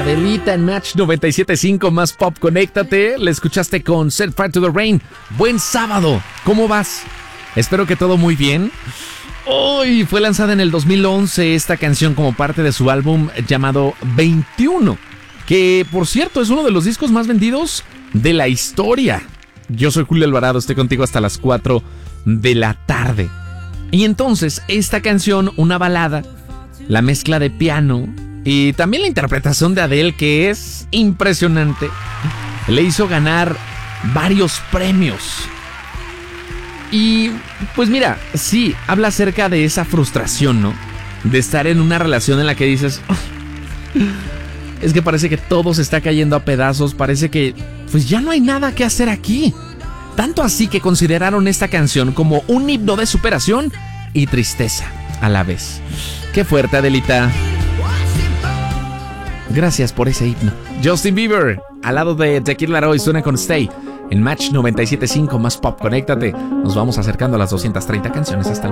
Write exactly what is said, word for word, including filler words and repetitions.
Adelita en Match noventa y siete punto cinco más pop, conéctate. Le escuchaste con Set Fire to the Rain. Buen sábado, ¿cómo vas? Espero que todo muy bien. Hoy fue lanzada en el dos mil once esta canción como parte de su álbum llamado veintiuno, que por cierto es uno de los discos más vendidos de la historia. Yo soy Julio Alvarado, estoy contigo hasta las cuatro de la tarde. Y entonces esta canción, una balada, la mezcla de piano y también la interpretación de Adele, que es impresionante, le hizo ganar varios premios. Y pues mira, sí, habla acerca de esa frustración, ¿no? De estar en una relación en la que dices, oh, es que parece que todo se está cayendo a pedazos, parece que pues ya no hay nada que hacer aquí. Tanto así que consideraron esta canción como un himno de superación y tristeza a la vez. Qué fuerte, Adelita. Gracias por ese himno. Justin Bieber, al lado de The Kid Laroi, suena con Stay. En Match noventa y siete punto cinco más pop, conéctate. Nos vamos acercando a las doscientas treinta canciones hasta el